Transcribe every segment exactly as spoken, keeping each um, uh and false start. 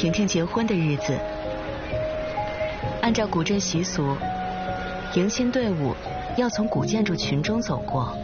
婷婷结婚的日子。按照古镇习俗，迎亲队伍要从古建筑群中走过。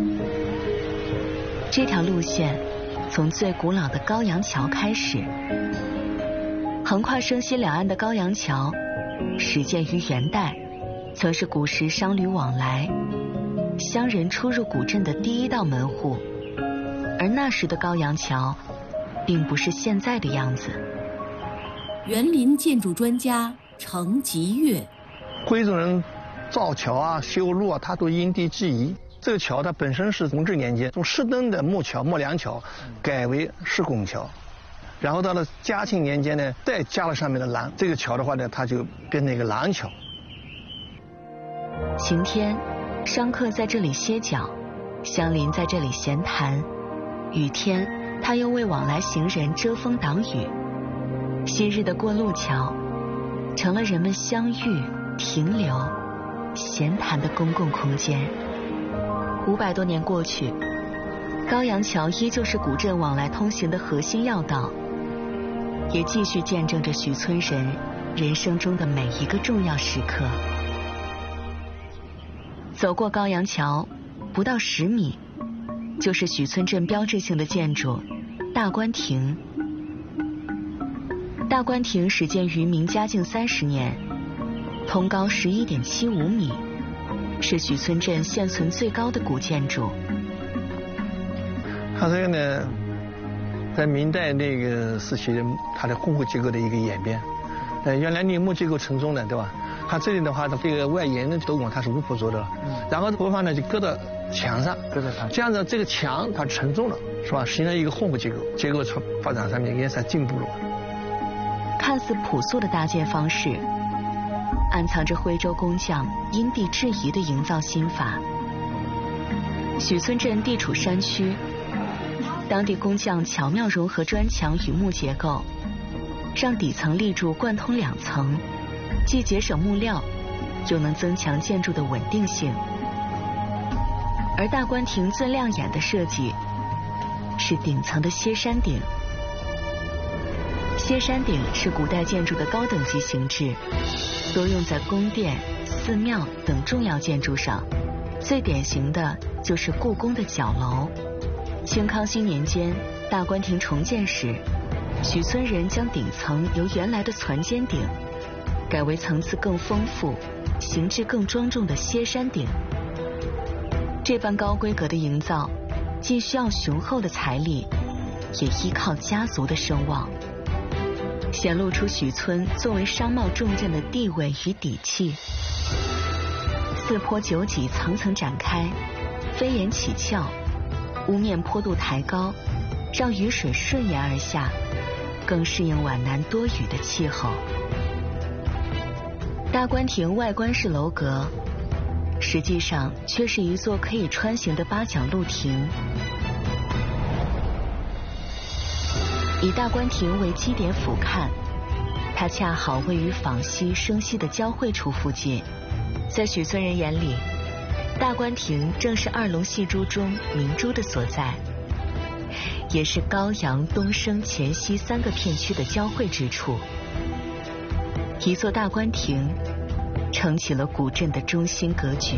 这条路线从最古老的高阳桥开始，横跨生西两岸的高阳桥始建于元代，曾是古时商旅往来、乡人出入古镇的第一道门户。而那时的高阳桥并不是现在的样子。 园林建筑专家程吉岳， 贵族人造桥啊、修路啊，他都因地制宜。这个桥它本身是弘治年间从石墩的木桥、木梁桥改为石拱桥，然后到了嘉庆年间呢，再加了上面的廊，这个桥的话呢，它就变成一个廊桥。 晴天，商客在这里歇脚，乡邻在这里闲谈；雨天，他又为往来行人遮风挡雨。昔日的过路桥，成了人们相遇、停留、闲谈的公共空间。五百多年过去，高阳桥依旧是古镇往来通行的核心要道，也继续见证着许村人人生中的每一个重要时刻。走过高阳桥，不到十米，就是许村镇标志性的建筑大观亭。大观亭始建于明嘉靖三十年，通高十一点七五米，是许村镇现存最高的古建筑。 它这个呢，在明代那个时期，它的混合结构的一个演变。呃，原来陵墓结构承重的，对吧？它这里的话，它这个外沿的斗拱它是无铺做的，嗯、然后头发呢就搁到墙上，搁在墙，这样子这个墙它承重了，是吧？形成一个混合结构，结构发展上面也是进步了。 看似朴素的搭建方式，暗藏着徽州工匠因地制宜的营造心法。许村镇地处山区，当地工匠巧妙融合砖墙与木结构，让底层立柱贯通两层，既节省木料，又能增强建筑的稳定性。而大观亭最亮眼的设计是顶层的歇山顶。歇山顶是古代建筑的高等级形制，多用在宫殿、寺庙等重要建筑上。最典型的就是故宫的角楼。清康熙年间，大观亭重建时，许村人将顶层由原来的攒尖顶改为层次更丰富、形制更庄重的歇山顶。这般高规格的营造，既需要雄厚的财力，也依靠家族的声望，显露出许村作为商贸重镇的地位与底气。四坡九脊层层展开，飞檐起翘，屋面坡度抬高，让雨水顺延而下，更适应皖南多雨的气候。大观亭外观是楼阁，实际上却是一座可以穿行的八角露亭。以大观亭为基点俯瞰，它恰好位于坊西、生西的交汇处附近。在许村人眼里，大观亭正是二龙戏珠中明珠的所在，也是高阳、东升、黔西三个片区的交汇之处。一座大观亭撑起了古镇的中心格局。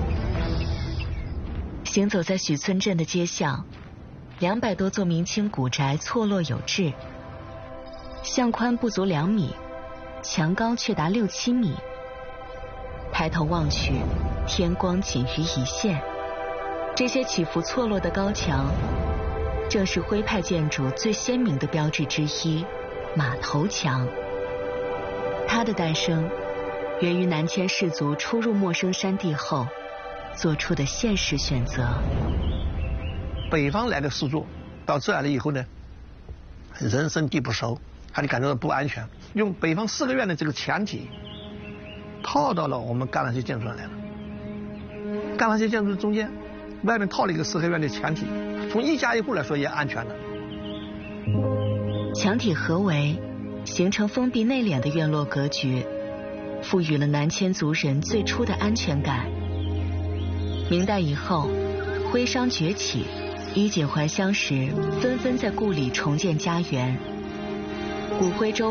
行走在许村镇的街巷，两百多座明清古宅错落有致，巷宽不足两米，墙高却达六七米。抬头望去，天光仅于一线。这些起伏错落的高墙，正是徽派建筑最鲜明的标志之一——马头墙。它的诞生源于南迁士族出入陌生山地后做出的现实选择。 北方来的士族到这来了以后呢，人生地不熟，他就感觉到不安全，用北方四合院的这个墙体套到了我们赣南街建筑上来了。赣南街建筑中间外面套了一个四合院的墙体，从一家一户来说也安全的。 墙体合围，形成封闭内敛的院落格局，赋予了南迁族人最初的安全感。明代以后，徽商崛起，衣锦还乡时纷纷在故里重建家园。古徽州